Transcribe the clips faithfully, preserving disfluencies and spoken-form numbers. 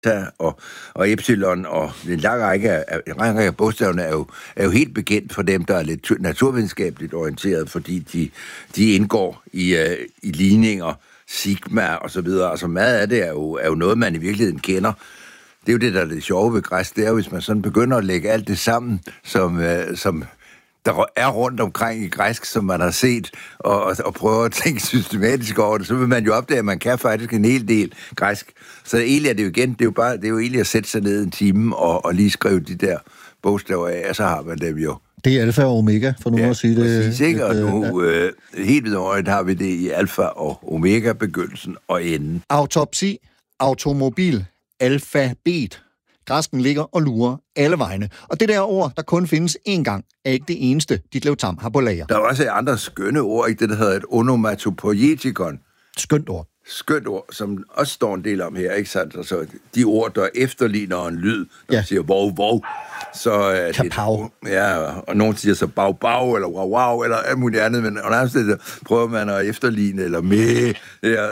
og, og epsilon og en lang række af, en lang række af bogstaverne er jo, er jo helt bekendt for dem, der er lidt naturvidenskabeligt orienteret, fordi de, de indgår i, uh, i ligninger, sigma og så videre. Altså meget af det er jo, er jo noget, man i virkeligheden kender. Det er jo det, der er det sjove ved græsk, det er jo, hvis man sådan begynder at lægge alt det sammen, som, uh, som der er rundt omkring i græsk, som man har set, og, og, og prøver at tænke systematisk over det, så vil man jo opdage, at man kan faktisk en hel del græsk. Så egentlig er det jo igen, det er jo, bare, det er jo egentlig at sætte sig ned en time og, og lige skrive de der bogstaver af, og så har man dem jo. Det er alfa og omega, for nu ja, at sige det. Præcis, ikke? Og nu, øh, helt videre har vi det i alfa og omega, begyndelsen og enden. Autopsi, automobil, alfabet. Græsken ligger og lurer alle vegne. Og det der ord, der kun findes én gang, er ikke det eneste, Ditlev Tamm har på lager. Der er også andre skønne ord, ikke? Det der hedder et onomatopoietikon. Skønt ord. Skønt ord, som også står en del om her, ikke sandt? Altså, de ord, der efterligner en lyd, der ja. siger vov, vov. Så øh, Kapow. Ja, og nogen siger så bag, bag, eller wow, wow, eller alt muligt andet, men nærmest det, prøver man at efterligne, eller med, ja,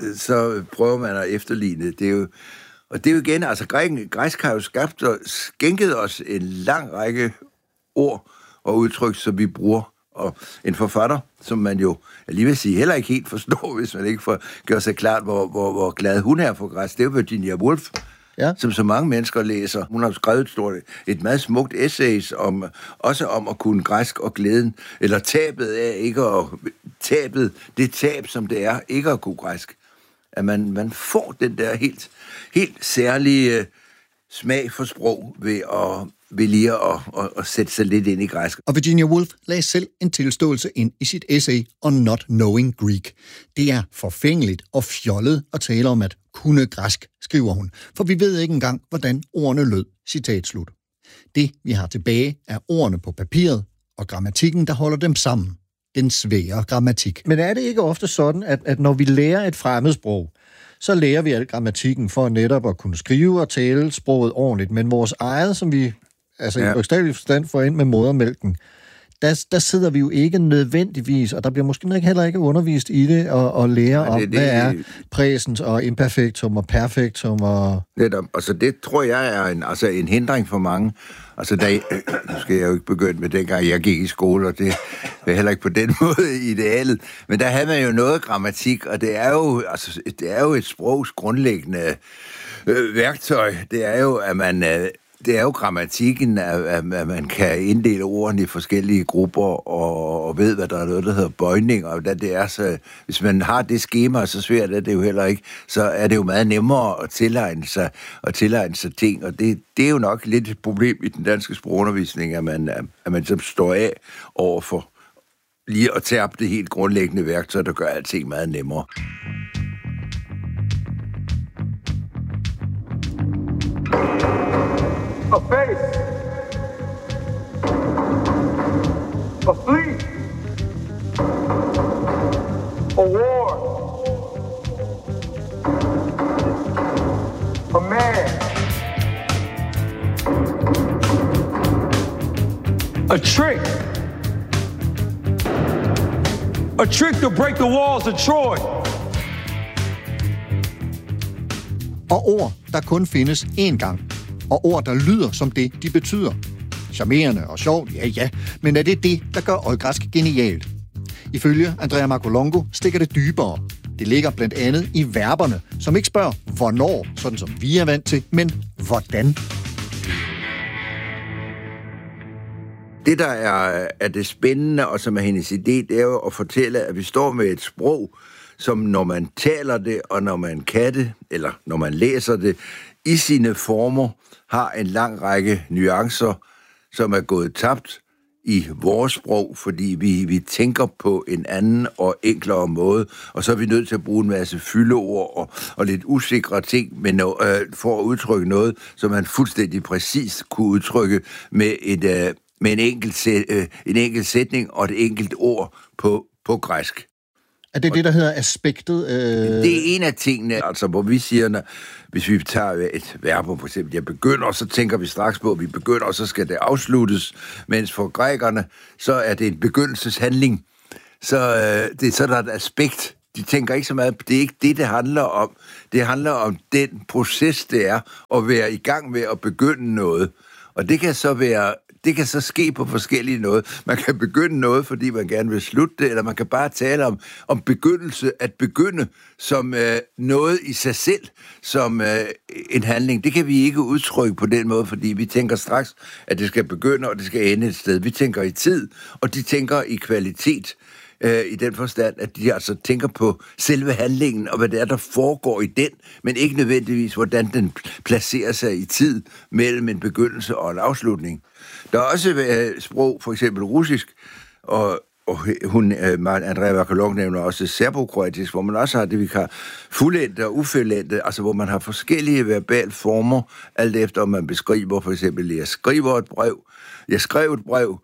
så prøver man at efterligne. Det er jo, og det er jo igen, altså græsk har jo skabt og skænket os en lang række ord og udtryk, som vi bruger. Og en forfatter, som man jo, jeg lige vil sige, heller ikke helt forstår, hvis man ikke får gjort sig klart, hvor, hvor, hvor glad hun er for græsk. Det er jo Virginia Woolf, ja. Som så mange mennesker læser. Hun har skrevet et, stort, et meget smukt essays, om, også om at kunne græsk og glæden, eller tabet af ikke at, tabet, det tab, som det er, ikke at kunne græsk. At man, man får den der helt, helt særlige smag for sprog ved at ved lige at, at, at sætte sig lidt ind i græsk. Og Virginia Woolf lagde selv en tilståelse ind i sit essay on not knowing Greek. Det er forfængeligt og fjollet at tale om at kunne græsk, skriver hun, for vi ved ikke engang, hvordan ordene lød. Citat slut. Det, vi har tilbage, er ordene på papiret og grammatikken, der holder dem sammen. Den svære grammatik. Men er det ikke ofte sådan, at, at når vi lærer et fremmedsprog, så lærer vi al grammatikken for netop at kunne skrive og tale sproget ordentligt, men vores eget, som vi altså ja. i bogstavelig forstand får ind med modermælken, der, der sidder vi jo ikke nødvendigvis, og der bliver måske heller ikke undervist i det, og, og lære ja, om, det, hvad er præsens og imperfektum og perfektum. Og netop, altså det tror jeg er en, altså en hindring for mange. Altså da, nu skal jeg jo ikke begynde med dengang jeg gik i skole, og det er heller ikke på den måde idealet, men der havde man jo noget grammatik, og det er jo, altså, det er jo et sprogs grundlæggende øh, værktøj. Det er jo, at man øh, Det er jo grammatikken, at man kan inddele ordene i forskellige grupper og ved, hvad der er noget, der hedder bøjning. Og det er så, hvis man har det skema, så svært er det jo heller ikke, så er det jo meget nemmere at tilegne sig, at tilegne sig ting. Og det, det er jo nok lidt et problem i den danske sprogundervisning, at man, at man så står af over for lige at tage op det helt grundlæggende værktøj, der gør alting meget nemmere. A face, a fleet, a war, a man, a trick, a trick to break the walls of Troy. Og ord, der kun findes én gang. Og ord, der lyder som det, de betyder. Charmerende og sjovt, ja ja, men er det det, der gør oldgræsk genialt? Ifølge Andrea Marcolongo stikker det dybere. Det ligger blandt andet i verberne, som ikke spørger hvornår, sådan som vi er vant til, men hvordan. Det, der er, er det spændende, og som er hendes idé, det er jo at fortælle, at vi står med et sprog, som når man taler det, og når man kan det, eller når man læser det, i sine former har en lang række nuancer, som er gået tabt i vores sprog, fordi vi, vi tænker på en anden og enklere måde, og så er vi nødt til at bruge en masse fyldeord og, og lidt usikre ting men, øh, for at udtrykke noget, som man fuldstændig præcis kunne udtrykke med, et, øh, med en, enkelt, øh, en enkelt sætning og et enkelt ord på, på græsk. Er det det, der hedder aspektet? Øh... Det er en af tingene, altså hvor vi siger, når, hvis vi tager et verb, for eksempel, jeg begynder, så tænker vi straks på, at vi begynder, og så skal det afsluttes, mens for grækerne, så er det en begyndelseshandling. Så, øh, det, så er der et aspekt, de tænker ikke så meget, det er ikke det, det handler om. Det handler om den proces, det er at være i gang med at begynde noget. Og det kan så være, det kan så ske på forskellige noget. Man kan begynde noget, fordi man gerne vil slutte det, eller man kan bare tale om, om begyndelse, at begynde som øh, noget i sig selv, som øh, en handling. Det kan vi ikke udtrykke på den måde, fordi vi tænker straks, at det skal begynde, og det skal ende et sted. Vi tænker i tid, og de tænker i kvalitet, øh, i den forstand, at de altså tænker på selve handlingen, og hvad det er, der foregår i den, men ikke nødvendigvis, hvordan den placerer sig i tid mellem en begyndelse og en afslutning. Der er også øh, sprog, for eksempel russisk, og, og hun, øh, Andrea Vakalov nævner også serbokroatisk, hvor man også har det, vi kalder fuldendte og ufuldendte, altså hvor man har forskellige verbale former, alt efter om man beskriver, for eksempel, jeg skriver et brev, jeg skrev et brev,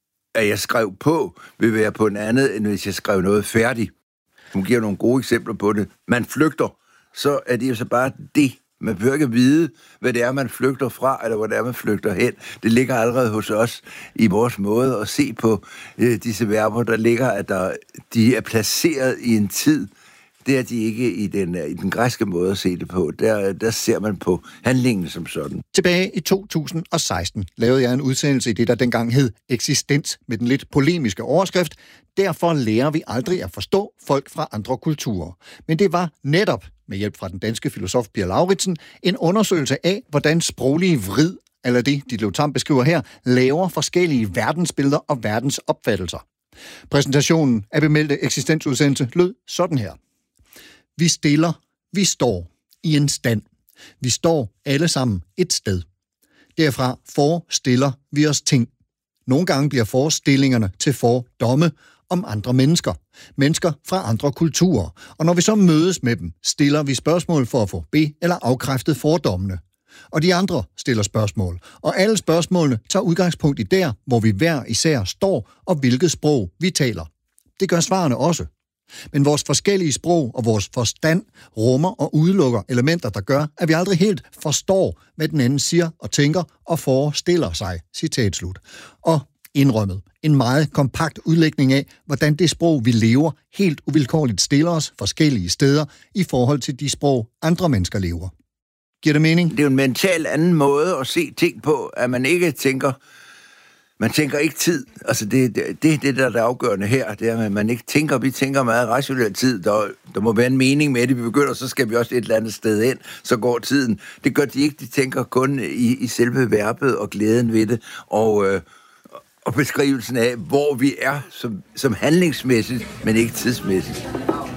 at jeg skrev på, vil være på en anden, end hvis jeg skrev noget færdigt. Hun giver nogle gode eksempler på det. Man flygter, så er det jo så bare det. Man behøver ikke vide, hvad det er, man flygter fra, eller hvad det er, man flygter hen. Det ligger allerede hos os i vores måde at se på øh, disse verber, der ligger, at der, de er placeret i en tid. Det er de ikke i den, i den græske måde at se det på. Der, der ser man på handlingen som sådan. Tilbage i to tusind og seksten lavede jeg en udsendelse i det, der dengang hed Eksistens, med den lidt polemiske overskrift. Derfor lærer vi aldrig at forstå folk fra andre kulturer. Men det var netop, med hjælp fra den danske filosof Pia Lauridsen, en undersøgelse af, hvordan sproglige vrid, eller det, Ditlev Tamm beskriver her, laver forskellige verdensbilleder og verdensopfattelser. Præsentationen af bemeldte eksistensudsendelse lød sådan her. Vi stiller, vi står i en stand. Vi står alle sammen et sted. Derfra forestiller vi os ting. Nogle gange bliver forestillingerne til fordomme om andre mennesker. Mennesker fra andre kulturer. Og når vi så mødes med dem, stiller vi spørgsmål for at få be- eller afkræftet fordommene. Og de andre stiller spørgsmål. Og alle spørgsmålene tager udgangspunkt i der, hvor vi hver især står, og hvilket sprog vi taler. Det gør svarene også. Men vores forskellige sprog og vores forstand rummer og udelukker elementer, der gør, at vi aldrig helt forstår, hvad den anden siger og tænker og forestiller sig. Citat slut. Og indrømmet. En meget kompakt udlægning af, hvordan det sprog, vi lever, helt uvilkårligt stiller os forskellige steder i forhold til de sprog, andre mennesker lever. Giver det mening? Det er jo en mental anden måde at se ting på, at man ikke tænker... Man tænker ikke tid. Altså, det, det, det, det der er det afgørende her, det er, at man ikke tænker, vi tænker meget rationel tid. Der, der må være en mening med det. Vi begynder, så skal vi også et eller andet sted ind. Så går tiden. Det gør de ikke. De tænker kun i, i selve verbet og glæden ved det. Og, øh, og beskrivelsen af, hvor vi er som, som handlingsmæssigt, men ikke tidsmæssigt.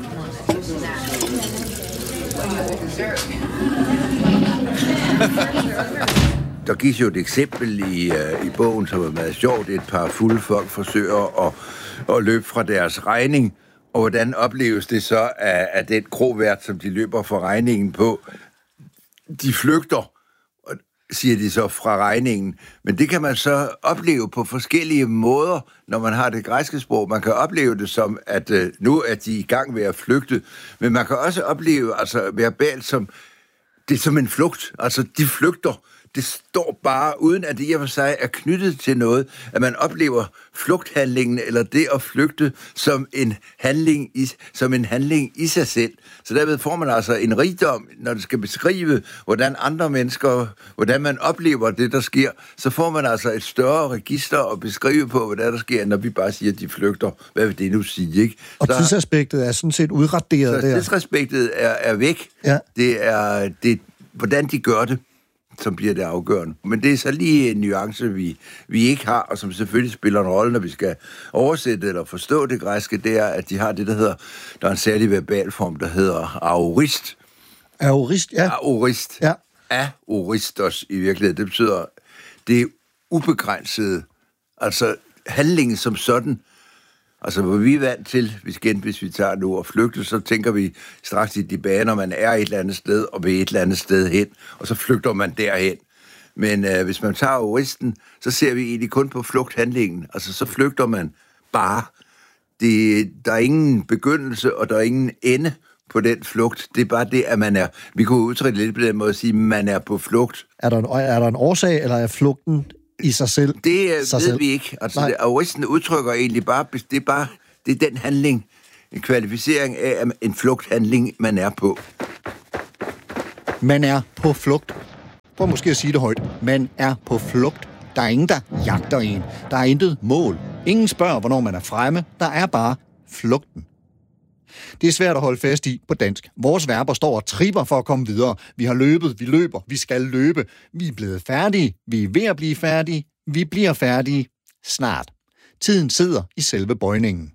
Der gives jo et eksempel i, uh, i bogen, som er meget sjovt. Et par fulde folk forsøger at, at løbe fra deres regning, og hvordan opleves det så af, af den krovært, som de løber fra regningen på? De flygter, siger de så, fra regningen. Men det kan man så opleve på forskellige måder, når man har det græske sprog. Man kan opleve det som, at uh, nu er de i gang med at flygte, men man kan også opleve, altså verbalt, som det er som en flugt. Altså, de flygter. Det står bare, uden at det i og for sig er knyttet til noget, at man oplever flugthandlingen, eller det at flygte, som en handling i, som en handling i sig selv. Så derved får man altså en rigdom, når det skal beskrive, hvordan andre mennesker, hvordan man oplever det, der sker, så får man altså et større register at beskrive på, hvad der sker, når vi bare siger, at de flygter. Hvad vil det nu sige, ikke? Og så, tidsaspektet er sådan set udraderet så der. Tidsaspektet er, er væk. Ja. Det er, det, hvordan de gør det, som bliver det afgørende. Men det er så lige en nuance, vi, vi ikke har, og som selvfølgelig spiller en rolle, når vi skal oversætte eller forstå det græske, det er, at de har det, der hedder, der er en særlig verbalform, der hedder aorist. Aorist, ja. Aorist. Ja. Aoristos i virkeligheden. Det betyder, det er ubegrænset. Altså handlingen som sådan. Altså, hvor vi er vant til, hvis, igen, hvis vi tager nu og flygter, så tænker vi straks i de baner, man er et eller andet sted, og ved et eller andet sted hen, og så flygter man derhen. Men øh, hvis man tager aoristen, så ser vi egentlig kun på flugthandlingen. Altså, så flygter man bare. Det, der er ingen begyndelse, og der er ingen ende på den flugt. Det er bare det, at man er... Vi kunne udtrykke lidt på den måde at sige, at man er på flugt. Er der en, er der en årsag, eller er flugten i sig selv? Det sig ved selv. vi ikke. Altså, aoristen udtrykker egentlig bare, det er bare, det er den handling, en kvalificering af en flugthandling, man er på. Man er på flugt. Prøv måske at sige det højt. Man er på flugt. Der er ingen, der jagter en. Der er intet mål. Ingen spørger, hvornår man er fremme. Der er bare flugten. Det er svært at holde fast i på dansk. Vores verber står og tripper for at komme videre. Vi har løbet, vi løber, vi skal løbe. Vi er blevet færdige, vi er ved at blive færdige. Vi bliver færdige snart. Tiden sidder i selve bøjningen.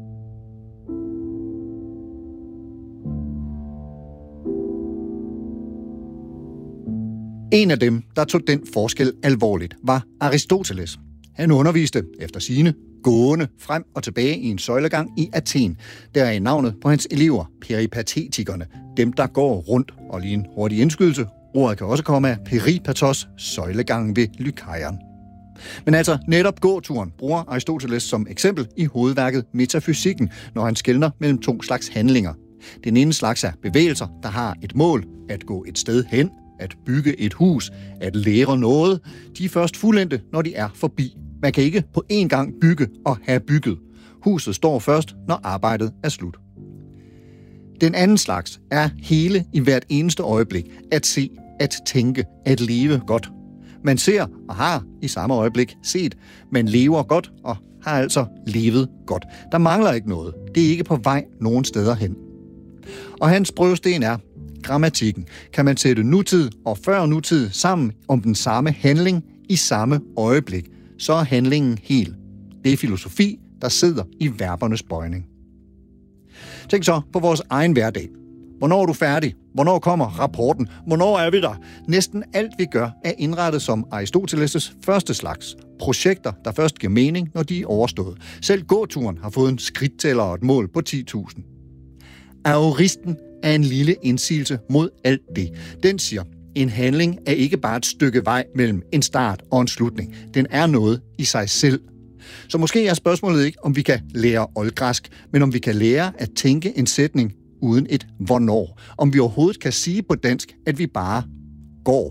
En af dem, der tog den forskel alvorligt, var Aristoteles. Han underviste efter sigende gående frem og tilbage i en søjlegang i Athen. Der er navnet på hans elever, peripatetikerne, dem der går rundt. Og lige en hurtig indskydelse, ordet kan også komme af peripatos, søjlegangen ved Lykaion. Men altså netop gåturen bruger Aristoteles som eksempel i hovedværket Metafysikken, når han skelner mellem to slags handlinger. Den ene slags er bevægelser, der har et mål, at gå et sted hen, at bygge et hus, at lære noget. De er først fuldendte, når de er forbi. Man kan ikke på én gang bygge og have bygget. Huset står først, når arbejdet er slut. Den anden slags er hele i hvert eneste øjeblik. At se, at tænke, at leve godt. Man ser og har i samme øjeblik set. Man lever godt og har altså levet godt. Der mangler ikke noget. Det er ikke på vej nogen steder hen. Og hans prøvesten er grammatikken. Kan man sætte nutid og før nutid sammen om den samme handling i samme øjeblik, så er handlingen hel. Det er filosofi, der sidder i verbernes bøjning. Tænk så på vores egen hverdag. Hvornår er du færdig? Hvornår kommer rapporten? Hvornår er vi der? Næsten alt vi gør er indrettet som Aristoteles' første slags. Projekter, der først giver mening, når de er overstået. Selv gåturen har fået en skridttæller og et mål på ti tusind. Aoristen er en lille indsigelse mod alt det. Den siger, en handling er ikke bare et stykke vej mellem en start og en slutning. Den er noget i sig selv. Så måske er spørgsmålet ikke, om vi kan lære oldgræsk, men om vi kan lære at tænke en sætning uden et hvornår. Om vi overhovedet kan sige på dansk, at vi bare går.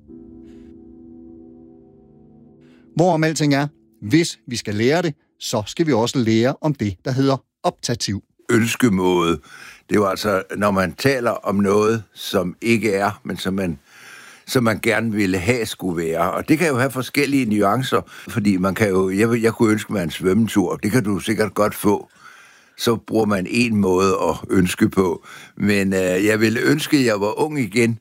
Hvorom alting er, hvis vi skal lære det, så skal vi også lære om det, der hedder optativ. Ønskemåde. Det er jo altså, når man taler om noget, som ikke er, men som man, som man gerne ville have skulle være. Og det kan jo have forskellige nuancer, fordi man kan jo, jeg, jeg kunne ønske mig en svømmetur. Det kan du sikkert godt få. Så bruger man en måde at ønske på. Men øh, jeg ville ønske, at jeg var ung igen.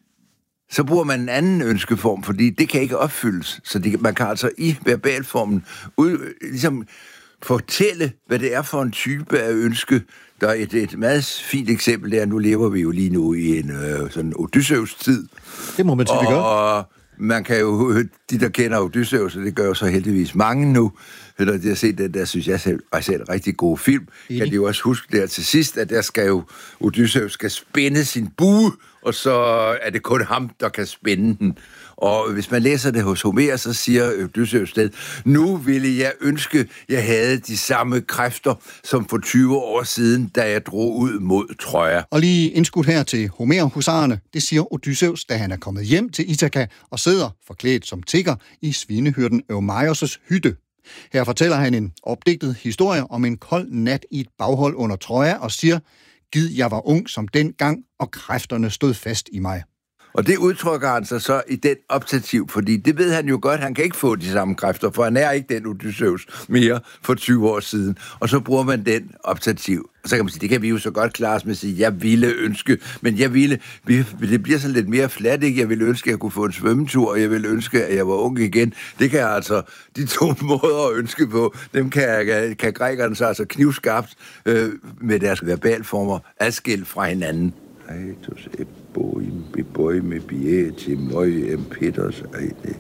Så bruger man en anden ønskeform, fordi det kan ikke opfyldes. Så det, man kan altså i verbalformen ud, ligesom fortælle, hvad det er for en type af ønske. Der er et, et meget fint eksempel der. Nu lever vi jo lige nu i en øh, sådan Odysseus-tid. Det må man sige, vi gør. Og man kan jo, de der kender Odysseus, og det gør jo så heldigvis mange nu, eller de har set den der, synes jeg selv, er selv en rigtig god film. Enig. Kan de jo også huske der til sidst, at der skal jo, Odysseus skal spænde sin bue, og så er det kun ham, der kan spænde den. Og hvis man læser det hos Homer, så siger Odysseus sted, nu ville jeg ønske, jeg havde de samme kræfter, som for tyve år siden, da jeg drog ud mod Troja. Og lige indskudt her til Homer-husarerne, det siger Odysseus, da han er kommet hjem til Ithaka og sidder forklædt som tigger i svinehyrden Eumaios' hytte. Her fortæller han en opdigtet historie om en kold nat i et baghold under Troja og siger, gid jeg var ung som dengang, og kræfterne stod fast i mig. Og det udtrykker han sig så i den optativ, fordi det ved han jo godt, han kan ikke få de samme kræfter, for han er ikke den Odysseus mere for tyve år siden. Og så bruger man den optativ. Og så kan man sige, det kan vi jo så godt klare os med at sige, jeg ville ønske, men jeg ville, det bliver sådan lidt mere fladt, ikke? Jeg ville ønske, at jeg kunne få en svømmetur, og jeg ville ønske, at jeg var ung igen. Det kan jeg altså, de to måder at ønske på, dem kan, kan grækerne så altså knivskarpt øh, med deres verbalformer adskilt fra hinanden. Aitos eboim beboim bieti moi empedos aide.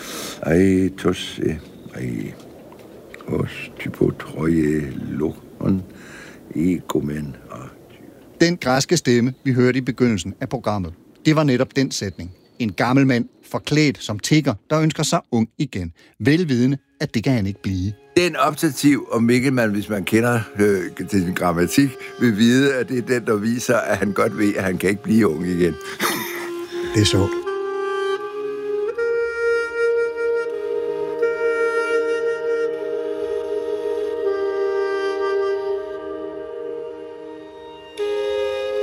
Aitos ai os typo troje lokon egomen. Den græske stemme, vi hørte i begyndelsen af programmet, det var netop den sætning. En gammel mand, forklædt som tigger, der ønsker sig ung igen. Velvidende, at det kan han ikke blive. Den optativ, og Mikkelmann, hvis man kender øh, til sin grammatik, vil vide, at det er den, der viser, at han godt ved, at han kan ikke blive ung igen. Det er sjovt.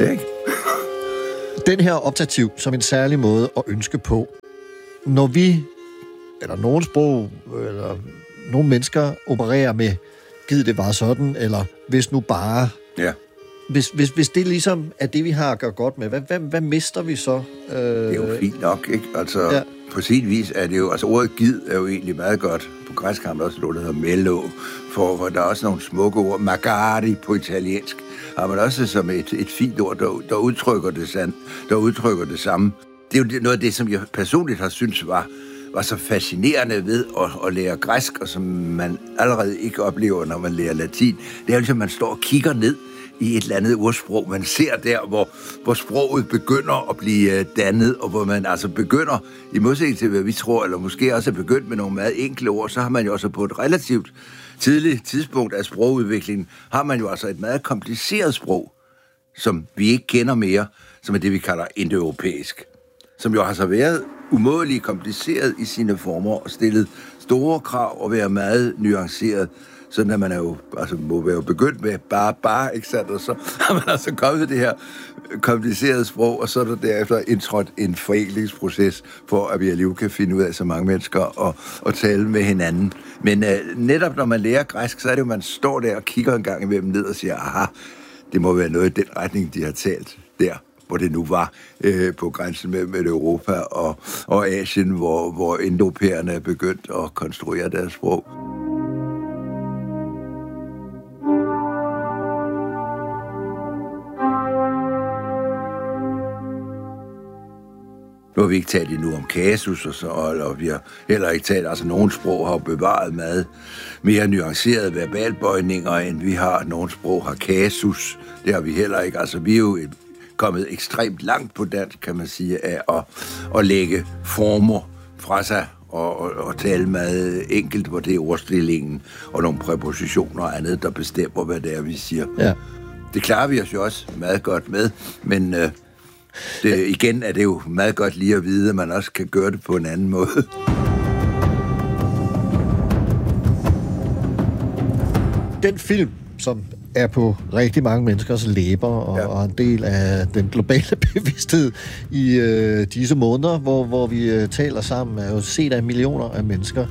Ikke? Den her optativ som en særlig måde at ønske på. Når vi, eller nogen sprog, eller nogle mennesker opererer med, giv det bare sådan, eller hvis nu bare... Ja. Hvis, hvis, hvis det ligesom er det, vi har at gøre godt med, hvad, hvad, hvad mister vi så? Øh... Det er jo fint nok, ikke? Altså, ja. På sin vis er det jo... Altså, ordet gid er jo egentlig meget godt. På græsk har man også noget, der hedder mello, for, for der er også nogle smukke ord. Magari på italiensk har man også som et, et fint ord, der, der, udtrykker det sand, der udtrykker det samme. Det er jo noget af det, som jeg personligt har syntes var, var så fascinerende ved at, at lære græsk, og som man allerede ikke oplever, når man lærer latin. Det er jo ligesom, man står og kigger ned i et eller andet ordsprog. Man ser der, hvor, hvor sproget begynder at blive dannet, og hvor man altså begynder, i modsætning til hvad vi tror, eller måske også er begyndt med nogle meget enkle ord, så har man jo også på et relativt tidligt tidspunkt af sprogudviklingen, har man jo altså et meget kompliceret sprog, som vi ikke kender mere, som er det, vi kalder indoeuropæisk, som jo har så været umådeligt kompliceret i sine former og stillet store krav og være meget nuanceret. Sådan at man er jo, altså må være jo begyndt med bare, bare, ikke sandt? Og så har man altså kommet til det her komplicerede sprog, og så er der derefter indtrådt en forenklingsproces, for at vi alligevel kan finde ud af så mange mennesker og, og tale med hinanden. Men øh, netop når man lærer græsk, så er det jo, man står der og kigger en gang imellem ned og siger, aha, det må være noget i den retning, de har talt der, hvor det nu var øh, på grænsen mellem Europa og, og Asien, hvor, hvor indoeuropæerne er begyndt at konstruere deres sprog. Nu har vi ikke talt endnu om kasus, og så, og vi har heller ikke talt, altså nogle sprog har bevaret meget mere nuancerede verbalbøjninger, end vi har. Nogle sprog har kasus, det har vi heller ikke. Altså vi er jo kommet ekstremt langt på dansk, kan man sige, af at, at lægge former fra sig og, og, og tale meget enkelt, hvor det er ordstillingen og nogle præpositioner og andet, der bestemmer, hvad det er, vi siger. Ja. Det klarer vi os jo også meget godt med, men... Øh, Det, igen er det jo meget godt lige at vide, at man også kan gøre det på en anden måde. Den film, som er på rigtig mange menneskers læber og, ja. og en del af den globale bevidsthed i øh, disse måneder, hvor, hvor vi øh, taler sammen, er jo set af millioner af mennesker.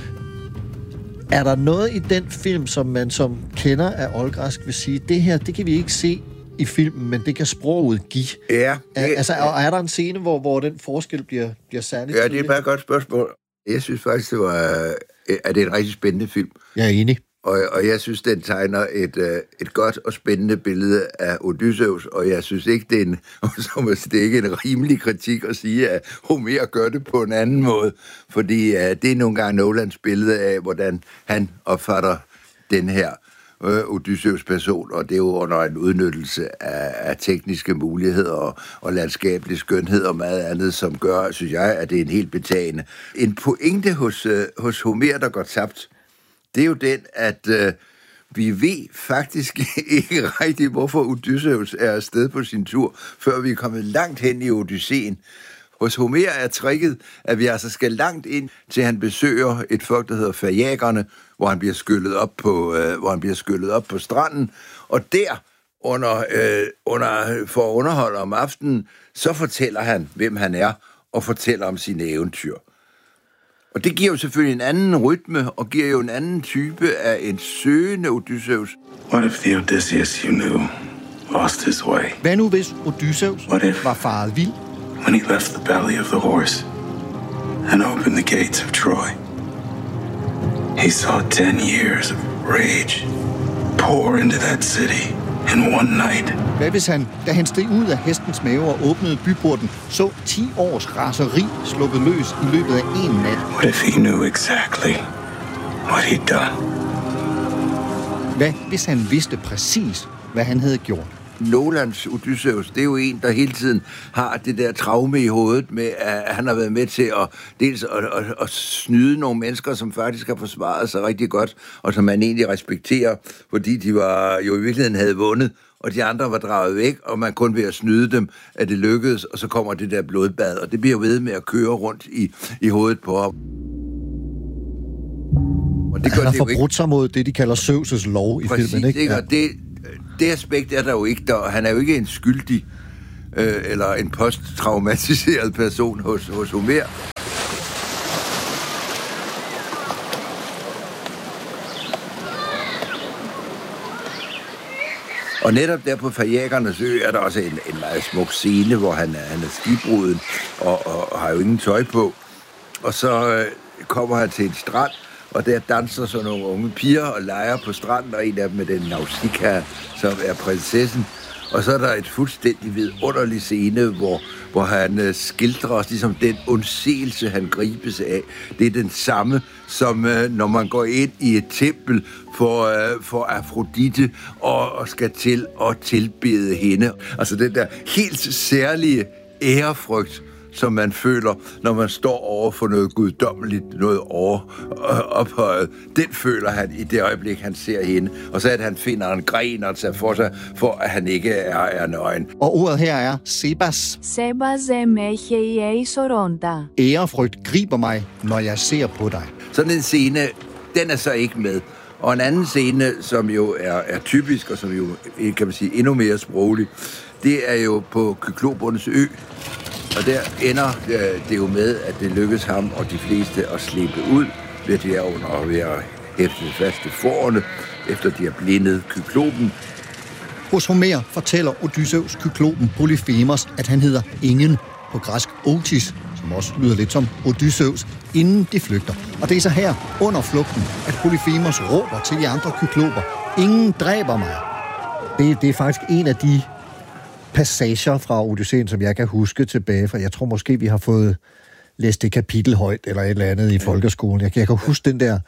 Er der noget i den film, som man som kender af oldgræsk vil sige, det her, det kan vi ikke se i filmen, men det kan sproget give. Ja. Det, altså, er, er der en scene, hvor, hvor den forskel bliver, bliver særligt? Ja, det er bare et godt spørgsmål. Jeg synes faktisk, det var, at det er en rigtig spændende film. Jeg er enig. Og, og jeg synes, den tegner et, et godt og spændende billede af Odysseus, og jeg synes ikke, det er, en, det er ikke en rimelig kritik at sige, at Homer gør det på en anden måde, fordi uh, det er nogle gange Nolans billede af, hvordan han opfatter den her Odysseus person, og det er jo under en udnyttelse af, af tekniske muligheder og, og landskabelig skønhed og meget andet, som gør, synes jeg, at det er en helt betagende. En pointe hos, uh, hos Homer, der går tabt, det er jo den, at uh, vi ved faktisk ikke rigtigt, hvorfor Odysseus er afsted på sin tur, før vi er kommet langt hen i Odysseen. Hos Homer er tricket, at vi altså skal langt ind, til han besøger et folk, der hedder Phaiakerne, hvor han bliver skyllet op på, øh, hvor han bliver skyllet op på stranden, og der under, øh, under for at underholde om aftenen, så fortæller han, hvem han er, og fortæller om sine eventyr. Og det giver jo selvfølgelig en anden rytme, og giver jo en anden type af en søgende Odysseus. What if the Odysseus you knew lost his way? Hvad nu hvis Odysseus var faret vild? When he left the belly of the horse and opened the gates of Troy, he saw ten years of rage pour into that city in one night. Hvad hvis han, da han steg ud af hestens mave og åbnede byporten, så ti års raseri sluppet løs i løbet af en nat? What if he knew exactly what he'd done? Hvad hvis han vidste præcis, hvad han havde gjort? Nolans Odysseus, det er jo en, der hele tiden har det der traume i hovedet med, at han har været med til at dels at, at, at snyde nogle mennesker, som faktisk har forsvaret sig rigtig godt, og som man egentlig respekterer, fordi de var jo i virkeligheden havde vundet, og de andre var draget væk, og man kun ved at snyde dem, at det lykkedes, og så kommer det der blodbad, og det bliver ved med at køre rundt i, i hovedet på ham. Og det gør han har forbrudt sig mod det, de kalder Zeus' lov i Præcis, filmen, ikke? ikke? Ja. Det, det aspekt er der jo ikke, der, han er jo ikke en skyldig øh, eller en posttraumatiseret person hos, hos Homer. Og netop der på Fajakernes Ø er der også en, en meget smuk scene, hvor han er, han er skibruden og, og, og har jo ingen tøj på. Og så øh, kommer han til en strand, og der danser så nogle unge piger og leger på stranden, og en af dem er den Nausicaa, som er prinsessen. Og så er der et fuldstændig vidunderlig scene, hvor, hvor han øh, skildrer os ligesom den undsigelse, han gribes af. Det er den samme, som øh, når man går ind i et tempel for, øh, for Afrodite og, og skal til at tilbede hende. Altså den der helt særlige ærefrygt, som man føler, når man står over for noget guddommeligt, noget over øh, ophøjet. Den føler han i det øjeblik, han ser hende. Og så er det, han finder en gren og tager for sig, for at han ikke er, er nøgen. Og ordet her er Sebas. Sebas emechei soronda. Ærefrygt griber mig, når jeg ser på dig. Sådan en scene, den er så ikke med. Og en anden scene, som jo er, er typisk, og som jo, kan man sige, endnu mere sproglig, det er jo på Kyklopernes Ø. Og der ender øh, det jo med, at det lykkes ham og de fleste at slippe ud ved de er under og ved at hæfte fast i forerne, efter de har blindet Kyklopen. Hos Homer fortæller Odysseus Kyklopen Polyphemus, at han hedder Ingen, på græsk Otis, som også lyder lidt som Odysseus, inden de flygter. Og det er så her, under flugten, at Polyphemus råber til de andre kykloper: Ingen dræber mig. Det, det er faktisk en af de passager fra Odysseen, som jeg kan huske tilbage fra. Jeg tror måske, vi har fået læst det kapitel højt, eller et eller andet i folkeskolen. Jeg, jeg kan huske den der,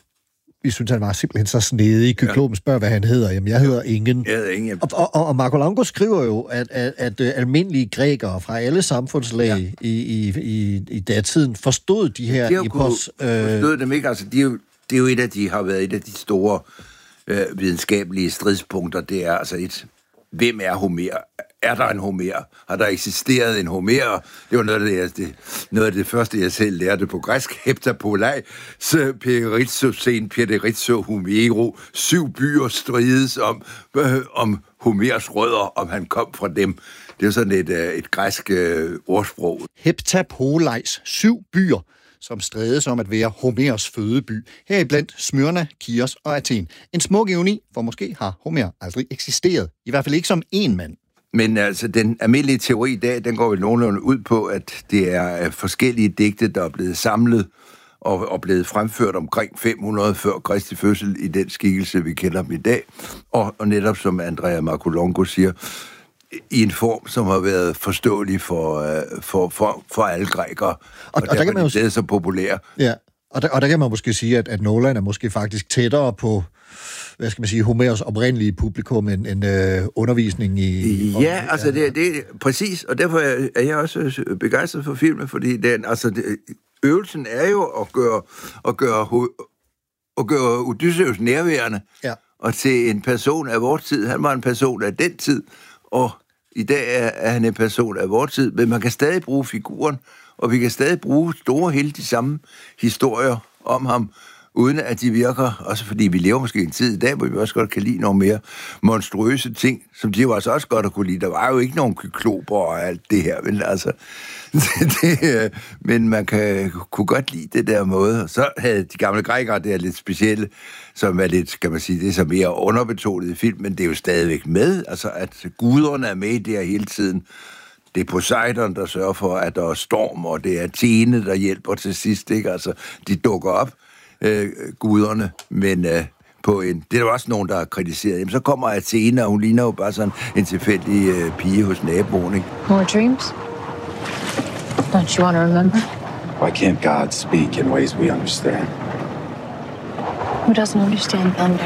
vi synes, han var simpelthen så snedig. Kyklopen spørger, hvad han hedder. Jamen, jeg hedder Ingen. Jeg hedder Ingen. Og, og, og Marco Longo skriver jo, at, at, at, at almindelige grækere fra alle samfundslag ja. i, i, i, i datiden forstod de her de epos. Øh... Forstod dem ikke. Altså, de er jo, det er jo et af de, har været et af de store øh, videnskabelige stridspunkter. Det er altså et, hvem er Homer? Er der en Homer? Har der eksisteret en Homer? Det var noget af det, det, noget af det første, jeg selv lærte på græsk. Heptapolai, Periritso, sen Periritso, Homero. Syv byer strides om, øh, om Homers rødder, om han kom fra dem. Det er sådan et, øh, et græsk øh, ordsprog. Heptapolais, syv byer, som strædes om at være Homers fødeby. Heriblandt Smyrna, Kios og Athen. En smuk ironi, for måske har Homer aldrig eksisteret. I hvert fald ikke som en mand. Men altså, den almindelige teori i dag, den går vel nogenlunde ud på, at det er forskellige digte, der er blevet samlet og, og blevet fremført omkring fem hundrede før Kristi fødsel i den skikkelse, vi kender dem i dag. Og, og netop som Andrea Marco Longo siger, i en form, som har været forståelig for, for, for, for alle grækere. Og, og, og der kan man jo det er så populære. Ja, og der, og der kan man måske sige, at, at Nolan er måske faktisk tættere på, hvad skal man sige, Homers oprindelige publikum end, end øh, undervisning i... Ja, om, altså det, det er præcis, og derfor er jeg også begejstret for filmen, fordi den, altså det, øvelsen er jo at gøre, at gøre, at gøre Odysseus nærværende, ja. Og til en person af vores tid. Han var en person af den tid, og i dag er, er han en person af vores tid, men man kan stadig bruge figuren, og vi kan stadig bruge store hele de samme historier om ham, uden at de virker, også fordi vi lever måske en tid i dag, hvor vi også godt kan lide nogle mere monstruøse ting, som de jo altså også godt at kunne lide. Der var jo ikke nogen kykloper og alt det her, men altså, det, men man kan, kunne godt lide det der måde. Så havde de gamle grækere det er lidt specielle, som er lidt, kan man sige, det er så mere underbetonet i film, men det er jo stadigvæk med, altså at guderne er med der hele tiden. Det er Poseidon, der sørger for, at der er storm, og det er Athene, der hjælper til sidst, ikke? Altså, de dukker op, øh, guderne, men øh, på en... Det er der også nogen, der har kritiseret. Jamen, så kommer Athene, og hun ligner jo bare sådan en tilfældig øh, pige hos naboen, ikke? More dreams? Don't you want to remember? Why can't God speak in ways we understand? Who doesn't understand thunder?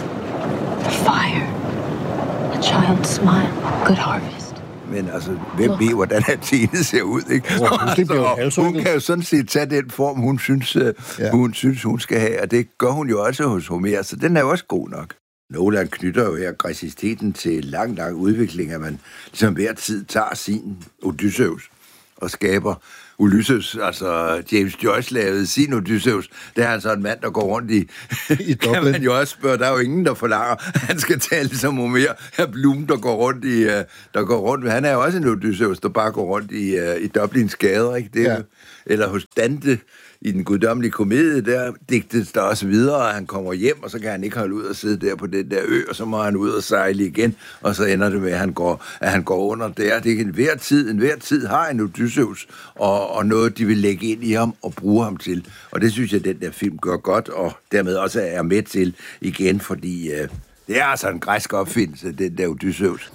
Fire. A child's smile. Good harvest. Men altså, hvem ved, hvordan Athene ser ud, ikke? Oh, altså, hun kan jo sådan set tage den form, hun synes, ja. hun synes, hun skal have, og det gør hun jo også hos Homer, så den er jo også god nok. Nolan knytter jo her græsiteten til lang, lang udvikling, at man ligesom hver tid tager sin Odysseus og skaber Ulysses, altså James Joyce lavede sin Odysseus, det er altså en mand, der går rundt i... I kan man jo også spørge, der er jo ingen, der forlanger, han skal tale ligesom Homer, her Bloom, der går rundt i... Der går rundt, han er jo også en Odysseus, der bare går rundt i, i Dublins gader, ikke? Det er, ja. Eller hos Dante, i den guddommelige komedie, der digtes der også videre, at han kommer hjem, og så kan han ikke holde ud og sidde der på den der ø, og så må han ud og sejle igen, og så ender det med, at han går, at han går under der. Det er en hver tid, en hver tid har en Odysseus, og, og noget, de vil lægge ind i ham og bruge ham til. Og det synes jeg, den der film gør godt, og dermed også er med til igen, fordi øh, det er altså en græsk opfindelse, den der Odysseus.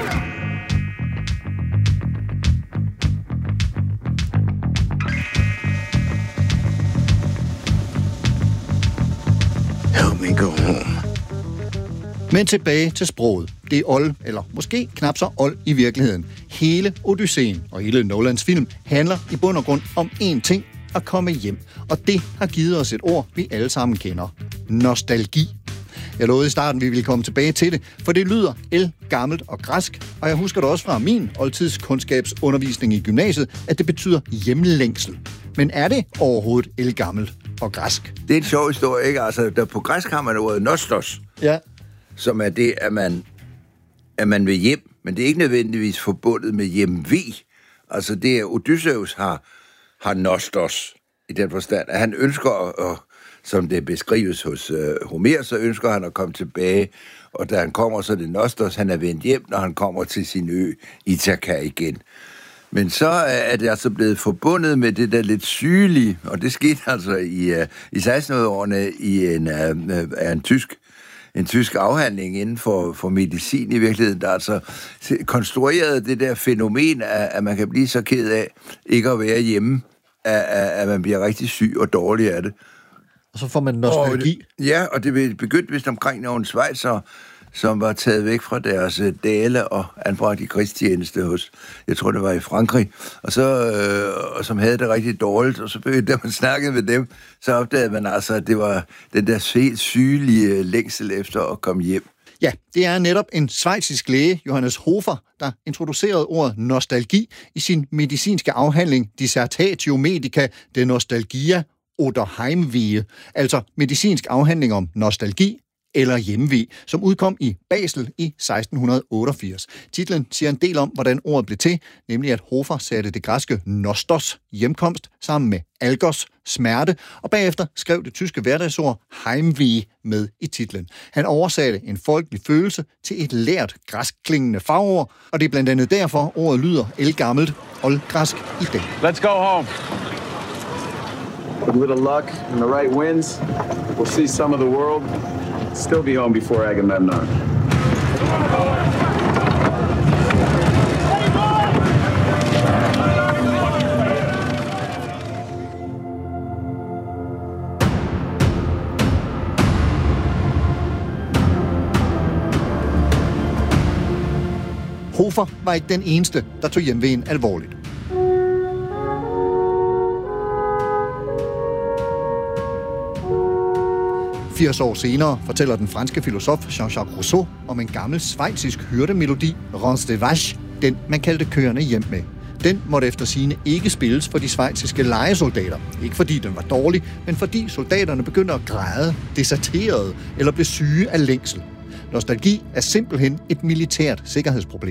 Help me go home. Men tilbage til sproget. Det er old, eller måske knap så old i virkeligheden. Hele Odysseen og hele Nolans film handler i bund og grund om én ting: at komme hjem. Og det har givet os et ord, vi alle sammen kender. Nostalgi. Jeg lovede i starten, vi ville komme tilbage til det, for det lyder ældgammelt og græsk, og jeg husker det også fra min oldtidskundskabsundervisning i gymnasiet, at det betyder hjemlængsel. Men er det overhovedet ældgammelt og græsk? Det er en sjov historie, ikke? Altså, der på græsk har man ordet nostos, ja. Som er det, at man, at man vil hjem, men det er ikke nødvendigvis forbundet med hjemve. Altså, det er Odysseus har, har nostos i den forstand, at han ønsker at, som det beskrives hos øh, Homer, så ønsker han at komme tilbage, og da han kommer, så er det nostos, han er vendt hjem, når han kommer til sin ø Ithaka igen. Men så er det altså blevet forbundet med det der lidt sygelige, og det skete altså i, uh, i sekstenhundredeårene i en, uh, en tysk en tysk afhandling inden for, for medicin i virkeligheden, der altså konstruerede det der fænomen, at, at man kan blive så ked af ikke at være hjemme, at, at man bliver rigtig syg og dårlig af det. Og så får man nostalgi. Og, ja, og det begyndte vist omkring nogle schweizere, som var taget væk fra deres dale og anbragt i krigstjeneste hos, jeg tror det var i Frankrig, og, så, øh, og som havde det rigtig dårligt, og så begyndte, da man snakkede med dem, så opdagede man altså, at det var den der helt sygelige længsel efter at komme hjem. Ja, det er netop en schweizisk læge, Johannes Hofer, der introducerede ordet nostalgi i sin medicinske afhandling Dissertatio Medica de Nostalgia oder Heimweh, altså medicinsk afhandling om nostalgi eller hjemve, som udkom i Basel i seksten otteogfirs. Titlen siger en del om, hvordan ordet blev til, nemlig at Hofer satte det græske nostos, hjemkomst, sammen med algos, smerte, og bagefter skrev det tyske hverdagsord Heimweh med i titlen. Han oversatte en folkelig følelse til et lært græskklingende fagord, og det er blandt andet derfor, ordet lyder ældgammelt oldgræsk i dag. Let's go home. With a little luck and the right winds, we'll see some of the world. Still be home before Agamemnon. Hofer var ikke den eneste, der tog hjemvejen alvorligt. firs år senere fortæller den franske filosof Jean-Jacques Rousseau om en gammel schweizisk hyrdemelodi, Rance de Vache, den man kaldte kørende hjem med. Den måtte efter sigende ikke spilles for de schweiziske lejesoldater. Ikke fordi den var dårlig, men fordi soldaterne begyndte at græde, deserterede eller blev syge af længsel. Nostalgi er simpelthen et militært sikkerhedsproblem.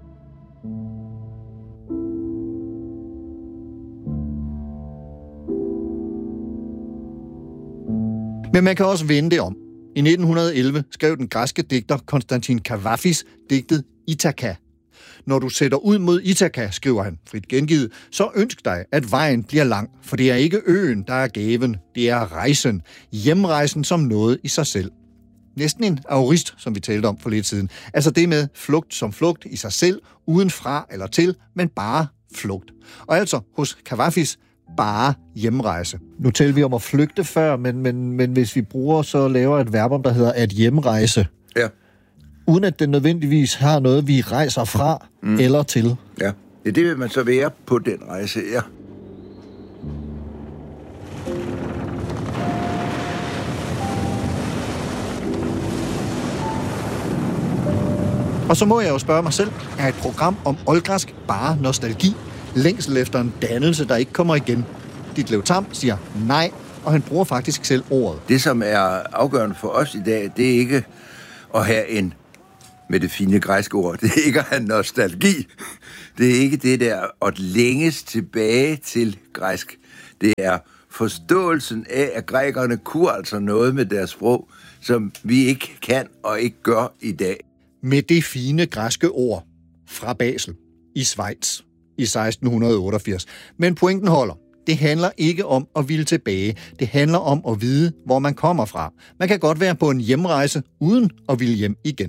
Men man kan også vende det om. I nitten elleve skrev den græske digter Konstantin Kavafis digtet Ithaka. Når du sætter ud mod Ithaka, skriver han frit gengivet, så ønsk dig, at vejen bliver lang, for det er ikke øen, der er gaven, det er rejsen, hjemrejsen som noget i sig selv. Næsten en aorist, som vi talte om for lidt siden. Altså det med flugt som flugt i sig selv, uden fra eller til, men bare flugt. Og altså hos Kavafis bare hjemrejse. Nu taler vi om at flygte før, men, men, men hvis vi bruger, så laver et verbum, der hedder at hjemrejse. Ja. Uden at det nødvendigvis har noget, vi rejser fra mm. eller til. Ja, det er det, vil man så være på den rejse, ja. Og så må jeg jo spørge mig selv, er et program om oldgræsk bare nostalgi? Længsel efter en dannelse, der ikke kommer igen. Ditlev Tamm siger nej, og han bruger faktisk selv ordet. Det, som er afgørende for os i dag, det er ikke at have en, med det fine græske ord, det er ikke at have nostalgi. Det er ikke det der at længes tilbage til græsk. Det er forståelsen af, at grækerne kunne altså noget med deres sprog, som vi ikke kan og ikke gør i dag. Med det fine græske ord fra Basel i Schweiz i seksten otteogfirs. Men pointen holder. Det handler ikke om at ville tilbage. Det handler om at vide, hvor man kommer fra. Man kan godt være på en hjemrejse uden at ville hjem igen.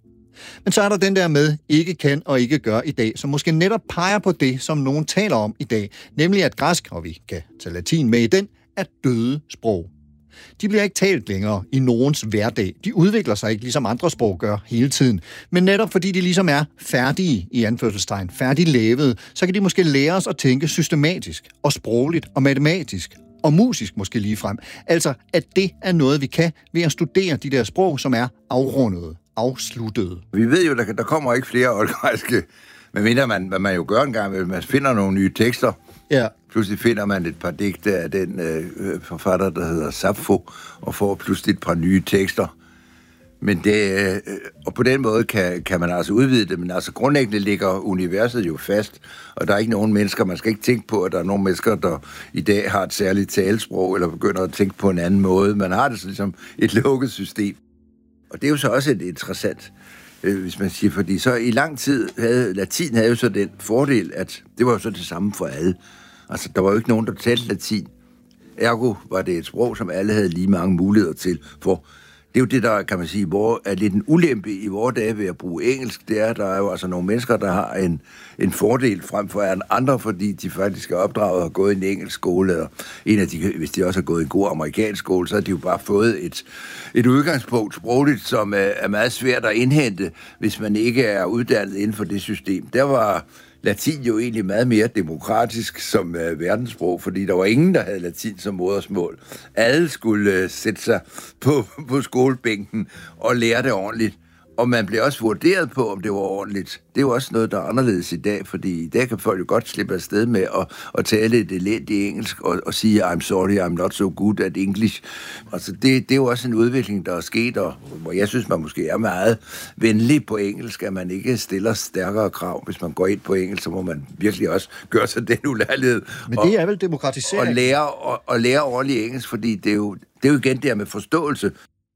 Men så er der den der med, ikke kan og ikke gør i dag, som måske netop peger på det, som nogen taler om i dag, nemlig at græsk, og vi kan tage latin med i den, er døde sprog. De bliver ikke talt længere i nogens hverdag. De udvikler sig ikke, ligesom andre sprog gør hele tiden. Men netop fordi de ligesom er færdige, i anførselstegn, færdig lavet, så kan de måske lære os at tænke systematisk, og sprogligt, og matematisk, og musisk måske ligefrem. Altså, at det er noget, vi kan ved at studere de der sprog, som er afrundede, afsluttede. Vi ved jo, der, der kommer ikke flere oldgræske, medmindre man, hvad man jo gør en gang, man finder nogle nye tekster. Ja. Pludselig finder man et par digte af den øh, forfatter, der hedder Sappho, og får pludselig et par nye tekster. Men det, øh, og på den måde kan, kan man altså udvide det, men altså grundlæggende ligger universet jo fast, og der er ikke nogen mennesker, man skal ikke tænke på, at der er nogen mennesker, der i dag har et særligt talesprog, eller begynder at tænke på en anden måde. Man har det så ligesom et lukket system. Og det er jo så også et interessant, øh, hvis man siger, fordi så i lang tid havde latin havde jo så den fordel, at det var jo så det samme for alle. Altså, der var jo ikke nogen, der talte latin. Ergo var det et sprog, som alle havde lige mange muligheder til. For det er jo det, der, kan man sige, hvor er lidt en ulempe i vores dage ved at bruge engelsk. Det er, at der er jo altså nogle mennesker, der har en, en fordel frem for andre, fordi de faktisk er opdraget og har gået i en engelsk skole. Eller en af de, hvis de også har gået i en god amerikansk skole, så har de jo bare fået et, et udgangspunkt sprogligt, som er meget svært at indhente, hvis man ikke er uddannet inden for det system. Der var latin jo egentlig meget mere demokratisk som øh, verdenssprog, fordi der var ingen, der havde latin som modersmål. Alle skulle øh, sætte sig på, på skolebænken og lære det ordentligt. Og man blev også vurderet på, om det var ordentligt. Det er jo også noget, der er anderledes i dag, fordi i dag kan folk jo godt slippe afsted med at, at tale et elendigt engelsk og, og sige, I'm sorry, I'm not so good at English. Altså, det, det er jo også en udvikling, der er sket, og hvor jeg synes, man måske er meget venlig på engelsk, at man ikke stiller stærkere krav. Hvis man går ind på engelsk, så må man virkelig også gøre sig den ulærlighed. Men det er vel demokratisering? Og lære, og, og lære ordentligt engelsk, fordi det er jo, det er jo igen der med forståelse.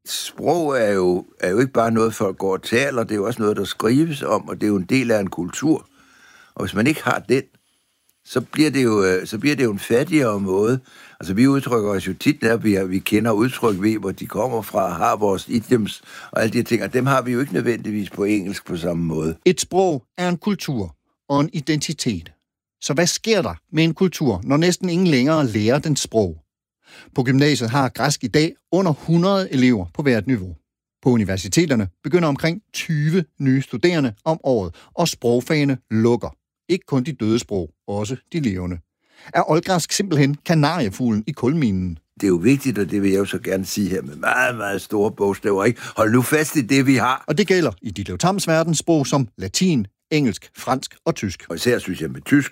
Sprog er jo, er jo ikke bare noget, folk går og taler, det er jo også noget, der skrives om, og det er jo en del af en kultur. Og hvis man ikke har den, så bliver det jo, så bliver det jo en fattigere måde. Altså, vi udtrykker os jo tit, når vi, vi kender udtryk, ved, hvor de kommer fra, har vores idioms og alle de ting, og dem har vi jo ikke nødvendigvis på engelsk på samme måde. Et sprog er en kultur og en identitet. Så hvad sker der med en kultur, når næsten ingen længere lærer den sprog? På gymnasiet har græsk i dag under hundrede elever på hvert niveau. På universiteterne begynder omkring tyve nye studerende om året, og sprogfagene lukker. Ikke kun de døde sprog, også de levende. Er oldgræsk simpelthen kanariefuglen i kulminen? Det er jo vigtigt, og det vil jeg jo så gerne sige her med meget, meget store bogstaver, ikke? Hold nu fast i det, vi har. Og det gælder i Ditlev Tamms verdenssprog som latin, engelsk, fransk og tysk. Og især synes jeg med tysk,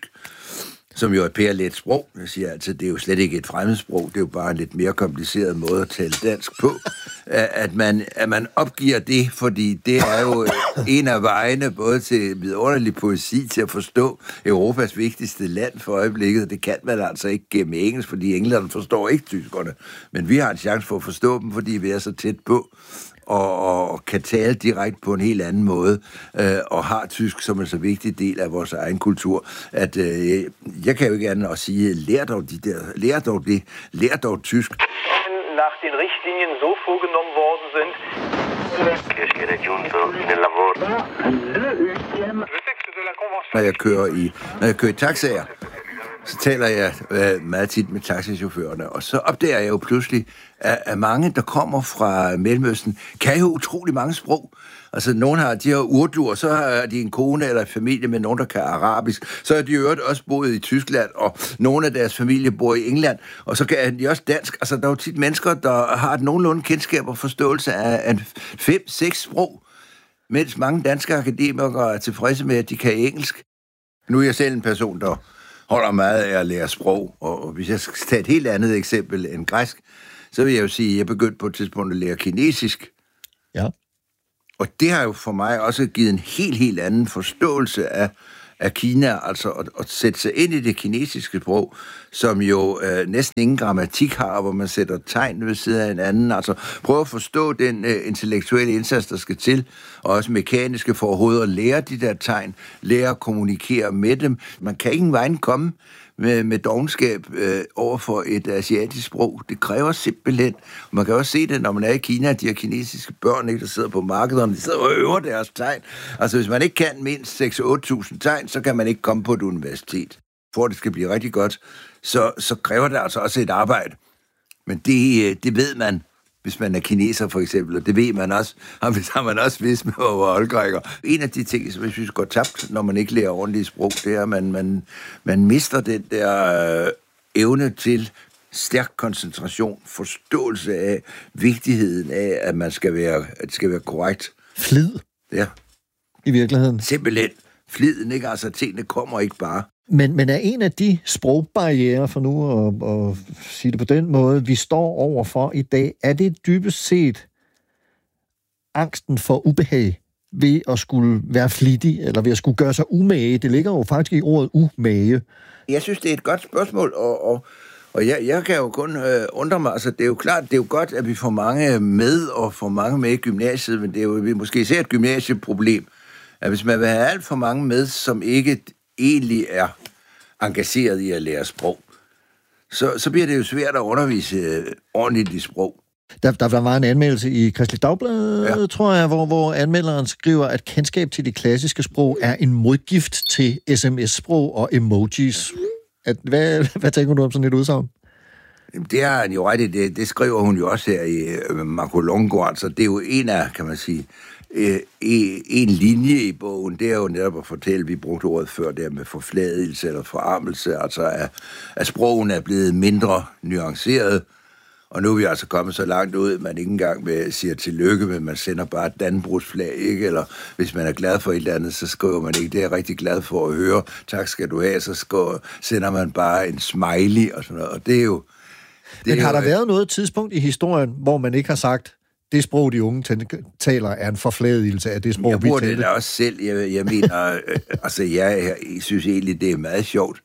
som jo er et pærelet sprog. Jeg siger altid, det er jo slet ikke et fremmedsprog, det er jo bare en lidt mere kompliceret måde at tale dansk på. At man, at man opgiver det, fordi det er jo en af vejene både til vidunderlig poesi, til at forstå Europas vigtigste land for øjeblikket. Det kan man altså ikke gennem engelsk, fordi englænderne forstår ikke tyskerne. Men vi har en chance for at forstå dem, fordi vi er så tæt på. Og, og kan tale direkte på en helt anden måde, øh, og har tysk som en så vigtig del af vores egen kultur, at øh, jeg kan jo ikke andet at sige, lær dog, de der, lær dog det, lær dog tysk. Nach den Richtlinien so vorgenommen worden sind. Når jeg kører i, når jeg kører i taxaer, så taler jeg øh, meget tit med taxichaufførerne, og så opdager jeg jo pludselig, at, at mange, der kommer fra Mellemøsten, kan jo utrolig mange sprog. Altså, nogle har, de har urdu, og så har de en kone eller en familie med nogen, der kan arabisk. Så har de jo også boet i Tyskland, og nogle af deres familie bor i England, og så kan de også dansk. Altså, der er jo tit mennesker, der har et nogenlunde kendskab og forståelse af, af fem, seks sprog, mens mange danske akademikere er tilfredse med, at de kan engelsk. Nu er jeg selv en person, der holder meget af at lære sprog, og hvis jeg skal tage et helt andet eksempel end græsk, så vil jeg jo sige, at jeg begyndte på et tidspunkt at lære kinesisk. Ja. Og det har jo for mig også givet en helt, helt anden forståelse af, af Kina, altså at, at sætte sig ind i det kinesiske sprog, som jo øh, næsten ingen grammatik har, hvor man sætter tegn ved siden af hinanden. Altså prøve at forstå den øh, intellektuelle indsats, der skal til, og også mekaniske for overhovedet at lære de der tegn, lære at kommunikere med dem. Man kan ingen vejen komme med, med dovenskab øh, over for et asiatisk sprog. Det kræver simpelthen. Man kan også se det, når man er i Kina, de her kinesiske børn, ikke, der sidder på markederne, de sidder og øver deres tegn. Altså, hvis man ikke kan mindst seks til otte tusind tegn, så kan man ikke komme på et universitet. For at det skal blive rigtig godt, så, så kræver det altså også et arbejde. Men det, det ved man, hvis man er kineser for eksempel, og det ved man også, og det har man også vidst med over oldgræker. En af de ting, som jeg synes går tabt, når man ikke lærer ordentligt sprog, det er, at man, man, man mister den der øh, evne til stærk koncentration, forståelse af vigtigheden af, at man skal være, at det skal være korrekt. Flid. Ja. I virkeligheden. Simpelthen. Fliden, ikke? Altså, tingene kommer ikke bare. Men, men er en af de sprogbarrierer, for nu at, at sige det på den måde, vi står overfor i dag, er det dybest set angsten for ubehag ved at skulle være flittig, eller ved at skulle gøre sig umage? Det ligger jo faktisk i ordet umage. Jeg synes, det er et godt spørgsmål, og, og, og jeg, jeg kan jo kun øh, undre mig. Altså, det er jo klart, det er jo godt, at vi får mange med, og får mange med i gymnasiet, men det er jo vi måske især et gymnasieproblem, at hvis man vil have alt for mange med, som ikke egentlig er engageret i at lære sprog, så, så bliver det jo svært at undervise øh, ordentligt i sprog. Der, der, der var en anmeldelse i Kristeligt Dagblad, ja. tror jeg, hvor, hvor anmelderen skriver, at kendskab til det klassiske sprog er en modgift til sms-sprog og emojis. At, hvad, hvad tænker du om sådan et udsagn? Det har han jo ret i. Det, det skriver hun jo også her i uh, Marco Longgaard, så det er jo en af, kan man sige, uh, en linje i bogen, det er jo netop at fortælle, vi brugte ordet før der med forfladelse eller forarmelse, altså at, at sprogen er blevet mindre nuanceret, og nu er vi altså kommet så langt ud, at man ikke engang med, siger tillykke, men man sender bare et dannebrogsflag, ikke? Eller hvis man er glad for et eller andet, så skriver man ikke, det er jeg rigtig glad for at høre, tak skal du have, så skriver, sender man bare en smiley og sådan noget, og det er jo... Det men har jo, der været noget tidspunkt i historien, hvor man ikke har sagt, det sprog, de unge taler, er en forfladelse af det sprog, vi taler? Jeg bruger det også selv. Jeg, jeg mener, øh, altså jeg, jeg synes egentlig, det er meget sjovt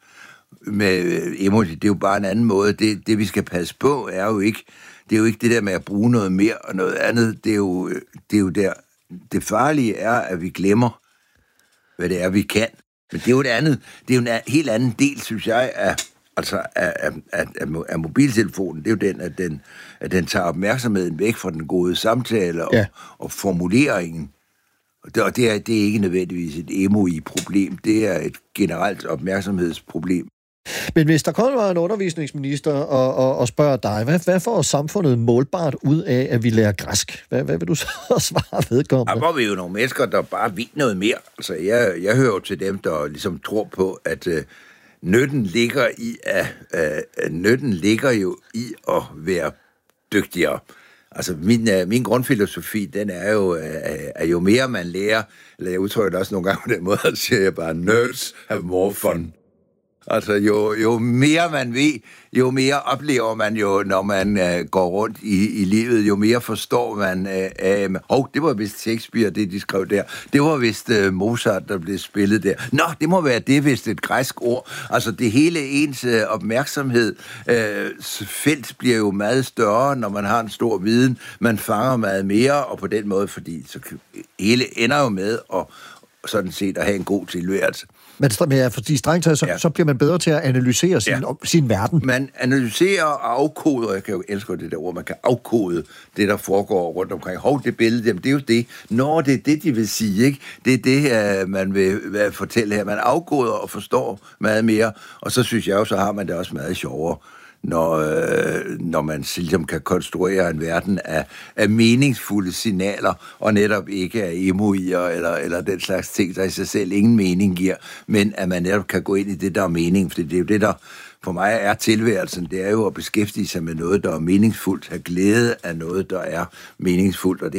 med emoji. Det er jo bare en anden måde. Det, det vi skal passe på, er jo ikke, det er jo ikke det der med at bruge noget mere og noget andet. Det er jo, det er jo der. Det farlige er, at vi glemmer, hvad det er, vi kan. Men det er jo et andet, det er jo en helt anden del, synes jeg, af altså af, af, af, af mobiltelefonen. Det er jo den, at den, at den tager opmærksomheden væk fra den gode samtale og, ja. og formuleringen. Og det, og det, er, det er ikke nødvendigvis et emo-i-problem. Det er et generelt opmærksomhedsproblem. Men hvis der kommer en undervisningsminister og, og, og spørger dig, hvad, hvad får samfundet målbart ud af, at vi lærer græsk? Hvad, hvad vil du så svare vedkommende? Der var vi jo nogle mennesker, der bare ved noget mere. Altså, jeg, jeg hører jo til dem, der ligesom tror på, at uh, nytten ligger i at uh, nytten ligger jo i at være dygtigere. Altså, min, uh, min grundfilosofi, den er jo, uh, at jo mere man lærer, eller jeg udtrykker det også nogle gange på den måde, så siger jeg bare, nerds have more fun. Altså, jo, jo mere man ved, jo mere oplever man jo, når man uh, går rundt i, i livet, jo mere forstår man af... Uh, Åh, oh, det var vist Shakespeare, det de skrev der. Det var vist uh, Mozart, der blev spillet der. Nå, det må være det, vist et græsk ord. Altså, det hele ens uh, opmærksomhed, uh, felt bliver jo meget større, når man har en stor viden. Man fanger meget mere, og på den måde, fordi så hele ender jo med at sådan set at have en god tilværelse. Men ja, fordi strengt taget, så, ja. så bliver man bedre til at analysere sin, ja. sin verden. Man analyserer og afkoder, jeg kan jo elske det der ord, man kan afkode det, der foregår rundt omkring. Hov, det billede, jamen, det er jo det. Når det er det, de vil sige, ikke? Det er det, man vil fortælle her. Man afkoder og forstår meget mere, og så synes jeg jo, så har man det også meget sjovere, når, øh, når man ligesom kan konstruere en verden af, af meningsfulde signaler, og netop ikke af emoier eller, eller den slags ting, der i sig selv ingen mening giver, men at man netop kan gå ind i det, der er mening, for det er jo det, der for mig er tilværelsen, det er jo at beskæftige sig med noget, der er meningsfuldt, have glæde af noget, der er meningsfuldt, og det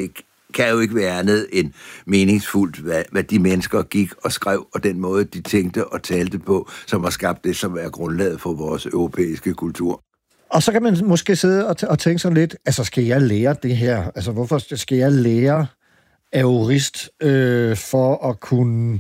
kan jo ikke være andet end meningsfuldt, hvad, hvad de mennesker gik og skrev, og den måde, de tænkte og talte på, som har skabt det, som er grundlaget for vores europæiske kultur. Og så kan man måske sidde og, t- og tænke sådan lidt, altså skal jeg lære det her? Altså hvorfor skal jeg lære aorist øh, for at kunne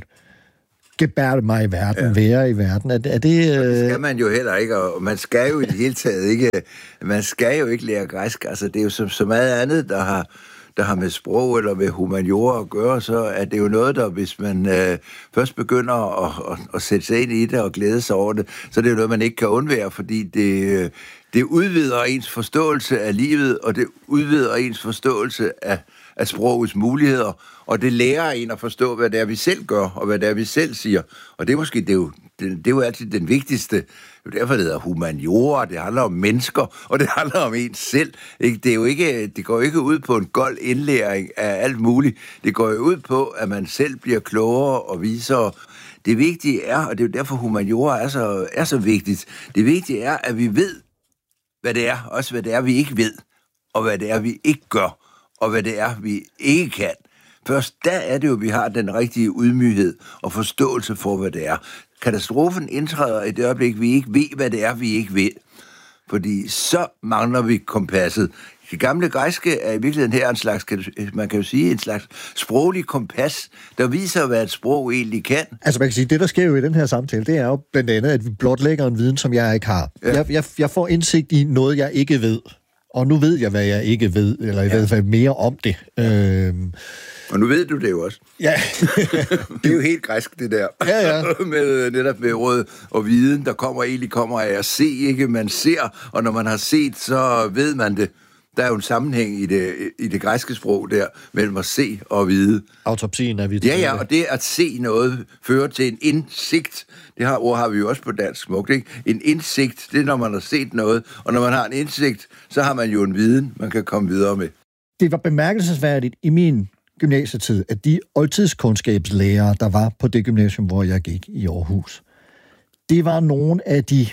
gebærde mig i verden, ja. være i verden? Er, er det, øh... det skal man jo heller ikke, og man skal jo i det hele taget ikke, man skal jo ikke lære græsk. Altså det er jo som så meget andet, der har der har med sprog eller med humaniora at gøre, så er det jo noget, der hvis man øh, først begynder at, at, at sætte sig ind i det og glæde sig over det, så er det jo noget, man ikke kan undvære, fordi det, det udvider ens forståelse af livet, og det udvider ens forståelse af, af sprogets muligheder, og det lærer en at forstå, hvad det er, vi selv gør, og hvad det er, vi selv siger. Og det er måske, det er jo, det, det er jo altid den vigtigste. Det er derfor, det hedder humaniora, det handler om mennesker, og det handler om ens selv. Det, er jo ikke, det går jo ikke ud på en gold indlæring af alt muligt. Det går jo ud på, at man selv bliver klogere og visere. Det vigtige er, og det er jo derfor, humaniora er så, er så vigtigt, det vigtige er, at vi ved, hvad det er, også hvad det er, vi ikke ved, og hvad det er, vi ikke gør, og hvad det er, vi ikke kan. Først der er det jo, at vi har den rigtige ydmyghed og forståelse for, hvad det er. Katastrofen indtræder i det øjeblik, vi ikke ved, hvad det er, vi ikke ved. Fordi så mangler vi kompasset. Det gamle græske er i virkeligheden her en slags, man kan jo sige, en slags sproglig kompas, der viser, hvad et sprog egentlig kan. Altså man kan sige, det der sker jo i den her samtale, det er jo blandt andet, at vi blotlægger en viden, som jeg ikke har. Ja. Jeg, jeg, jeg får indsigt i noget, jeg ikke ved. Og nu ved jeg, hvad jeg ikke ved, eller i ja. hvert fald mere om det. Ja. Øhm. Og nu ved du det jo også. Ja. Det er jo helt græsk, det der. Ja, ja. med, netop med råd og viden, der kommer egentlig kommer af at se, ikke? Man ser, og når man har set, så ved man det. Der er jo en sammenhæng i det, i det græske sprog der, mellem at se og vide. Autopsien er vi. Ja, ja, og det at se noget fører til en indsigt. Det her ord har vi jo også på dansk smukt, ikke? En indsigt, det er, når man har set noget. Og når man har en indsigt, så har man jo en viden, man kan komme videre med. Det var bemærkelsesværdigt i min gymnasietid, at de oldtidskundskabslærere, der var på det gymnasium, hvor jeg gik i Aarhus, det var nogle af de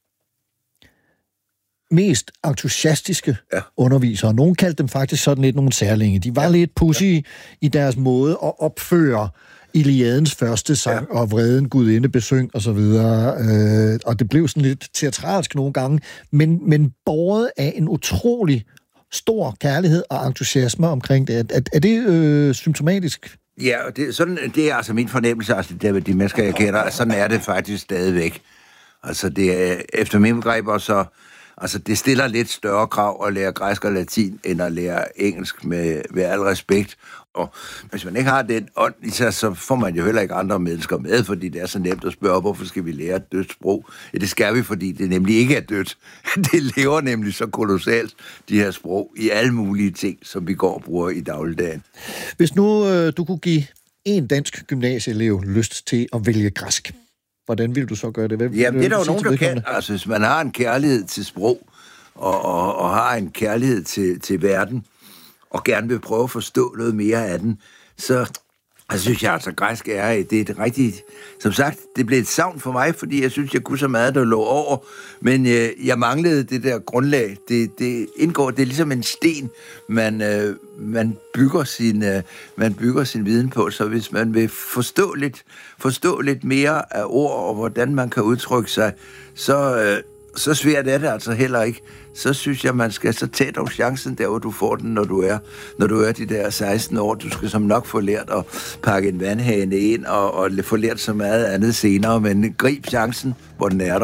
mest entusiastiske ja. undervisere. Nogle kaldte dem faktisk sådan lidt nogle særlinge. De var ja. lidt pussy ja. i deres måde at opføre Iliadens første sang ja. og vreden gudinde besøng og så videre. Øh, og det blev sådan lidt teatralsk nogle gange, men, men båret af en utrolig stor kærlighed og entusiasme omkring det. Er, er det øh, symptomatisk? Ja, det, sådan, det er altså min fornemmelse, altså det med de mennesker, jeg kender, sådan er det faktisk stadigvæk. Altså det er, efter min begreb også, altså det stiller lidt større krav at lære græsk og latin, end at lære engelsk med, med al respekt. Og hvis man ikke har den ånd i sig, så får man jo heller ikke andre mennesker med, fordi det er så nemt at spørge, hvorfor skal vi lære et dødt sprog? Ja, det skal vi, fordi det nemlig ikke er dødt. Det lever nemlig så kolossalt, de her sprog, i alle mulige ting, som vi går og bruger i dagligdagen. Hvis nu øh, du kunne give en dansk gymnasieelev lyst til at vælge græsk, hvordan vil du så gøre det? Hvad, Jamen, det er der jo nogen, der kan. Altså, hvis man har en kærlighed til sprog, og, og, og har en kærlighed til, til verden, og gerne vil prøve at forstå noget mere af den, så jeg synes jeg, altså græsk er, det er et rigtigt, som sagt, det blev et savn for mig, fordi jeg synes, jeg kunne så meget, der lå over, men øh, jeg manglede det der grundlag. Det, det indgår, det er ligesom en sten, man, øh, man, bygger sin, øh, man bygger sin viden på, så hvis man vil forstå lidt, forstå lidt mere af ord, og hvordan man kan udtrykke sig, så... Øh, så svært er det altså heller ikke. Så synes jeg, man skal så tage dog chancen der, hvor du får den, når du er, når du er de der seksten år. Du skal som nok få lært at pakke en vandhane ind og, og få lært så meget andet senere, men grib chancen, hvor den er der.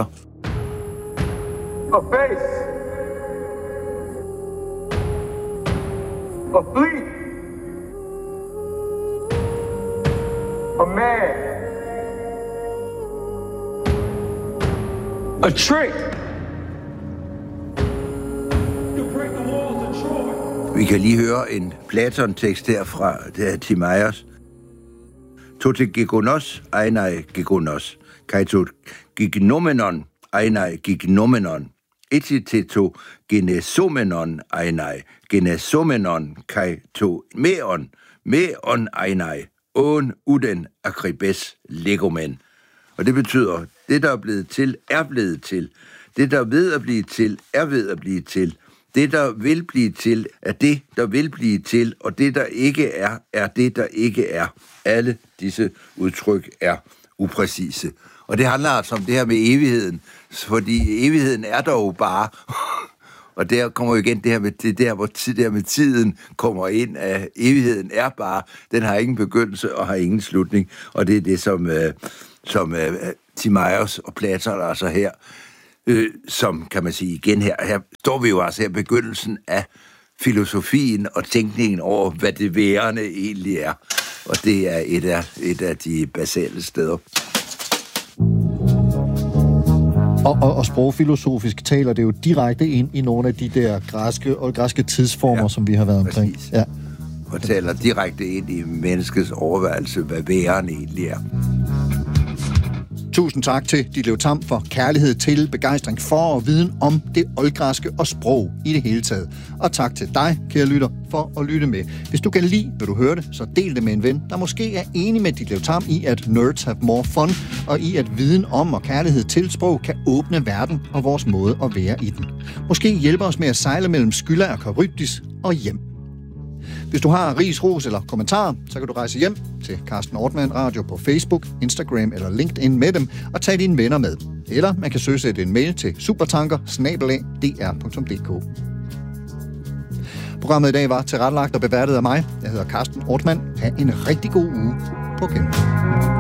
A face. A fleet. A man. A trick. Vi kan lige høre en Platon-tekst her fra det her Timaios. Tote gegonos, einai gegonos. Kai tot gignomenon, einai gignomenon. Eti teto genesomenon, einai genesomenon. Kai to meon, meon einai. On uden akribes legomen. Og det betyder, det der er blevet til, er blevet til. Det der er ved at blive til, er ved at blive til. Det, der vil blive til, er det, der vil blive til, og det, der ikke er, er det, der ikke er. Alle disse udtryk er upræcise. Og det handler altså om det her med evigheden, fordi evigheden er der jo bare. Og der kommer jo igen det her med, det der, hvor tid, der med tiden kommer ind, at evigheden er bare, den har ingen begyndelse og har ingen slutning. Og det er det, som, øh, som øh, Timaeus og Platon altså her, øh, som kan man sige igen her, her står vi jo altså her begyndelsen af filosofien og tænkningen over, hvad det værende egentlig er. Og det er et af, et af de basale steder. Og, og, og sprogfilosofisk taler det jo direkte ind i nogle af de der græske og græske tidsformer, ja, som vi har været omkring. Ja. Og taler direkte ind i menneskets overvejelse, hvad væren egentlig er. Tusind tak til Ditlev Tamm for kærlighed til, begejstring for og viden om det oldgræske og sprog i det hele taget. Og tak til dig, kære lytter, for at lytte med. Hvis du kan lide, hvad du hørte, så del det med en ven, der måske er enig med Ditlev Tamm i, at nerds have more fun, og i at viden om og kærlighed til sprog kan åbne verden og vores måde at være i den. Måske hjælpe os med at sejle mellem Skylla og Charybdis og hjem. Hvis du har ris, ros eller kommentarer, så kan du rejse hjem til Carsten Ortmann Radio på Facebook, Instagram eller LinkedIn med dem og tage dine venner med. Eller man kan søge en mail til supertanker bindestreg d r punktum d k. Programmet i dag var tilrettelagt og beværtet af mig. Jeg hedder Carsten Ortmann. Ha' en rigtig god uge på genhør.